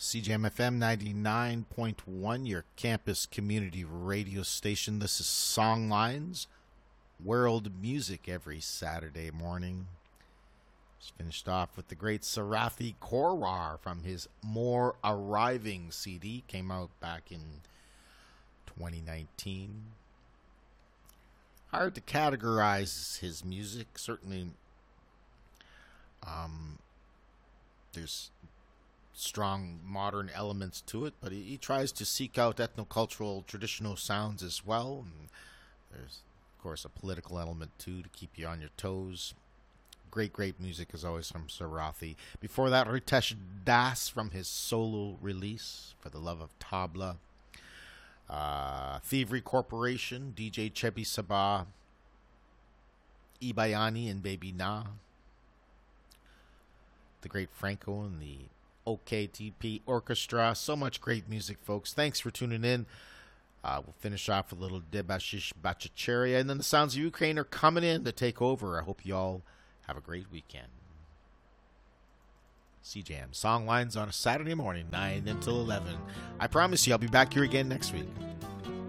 CJM FM 99.1, your campus community radio station. This is Songlines, world music every Saturday morning. Just finished off with the great Sarathi Korwar from his More Arriving CD. Came out back in 2019. Hard to categorize his music. Certainly, there's strong modern elements to it, but he tries to seek out ethnocultural traditional sounds as well. And there's, of course, a political element too to keep you on your toes. Great music as always from Sarathi. Before that, Ritesh Das from his solo release, For the Love of Tabla. Thievery Corporation, DJ Chebi Sabah, Ibayani and Baby Na. The great Franco and the OKTP Orchestra. So much great music, folks. Thanks for tuning in. We'll finish off with a little Debashish Bhattacharya, and then the sounds of Ukraine are coming in to take over. I hope you all have a great weekend. CJM Songlines on a Saturday morning, 9 until 11. I promise you I'll be back here again next week.